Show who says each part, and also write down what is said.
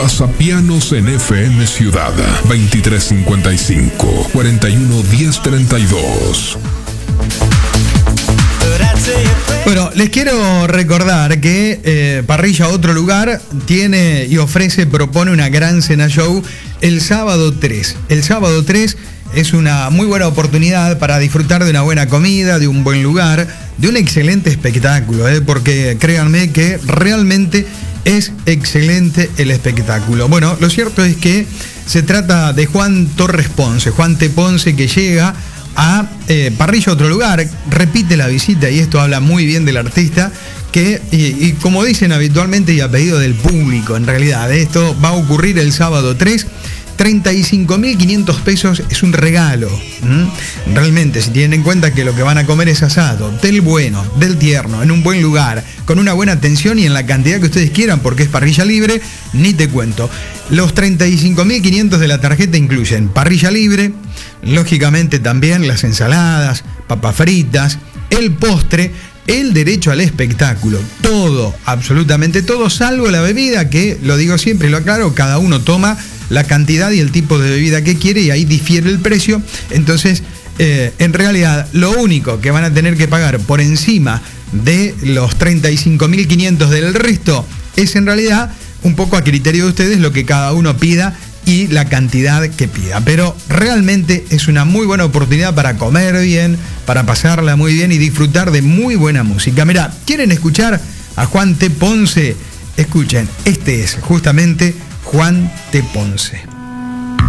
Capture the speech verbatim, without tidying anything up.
Speaker 1: WhatsAppianos en F M Ciudad veintitrés cincuenta y cinco, cuarenta y uno, diez treinta y dos.
Speaker 2: Bueno, les quiero recordar que eh, Parrilla Otro Lugar tiene y ofrece, propone una gran cena show el sábado tres. El sábado tres es una muy buena oportunidad para disfrutar de una buena comida, de un buen lugar, de un excelente espectáculo, ¿eh? Porque créanme que realmente es excelente el espectáculo. Bueno, lo cierto es que se trata de Juan Torres Ponce, Juan T. Ponce, que llega a eh, Parrilla Otro Lugar, repite la visita, y esto habla muy bien del artista, que, y, y como dicen habitualmente y a pedido del público, en realidad, esto va a ocurrir el sábado tres, treinta y cinco mil quinientos pesos es un regalo. ¿Mm? Realmente, si tienen en cuenta que lo que van a comer es asado, del bueno, del tierno, en un buen lugar, con una buena atención y en la cantidad que ustedes quieran, porque es parrilla libre, ni te cuento. Los treinta y cinco mil quinientos de la tarjeta incluyen parrilla libre, lógicamente también las ensaladas, papas fritas, el postre, el derecho al espectáculo, todo, absolutamente todo, salvo la bebida, que lo digo siempre y lo aclaro, cada uno toma la cantidad y el tipo de bebida que quiere y ahí difiere el precio. Entonces, eh, en realidad, lo único que van a tener que pagar por encima de los treinta y cinco mil quinientos del resto es en realidad un poco a criterio de ustedes lo que cada uno pida y la cantidad que pida. Pero realmente es una muy buena oportunidad para comer bien, para pasarla muy bien y disfrutar de muy buena música. Mirá, ¿quieren escuchar a Juan T. Ponce? Escuchen, este es justamente Juan T. Ponce.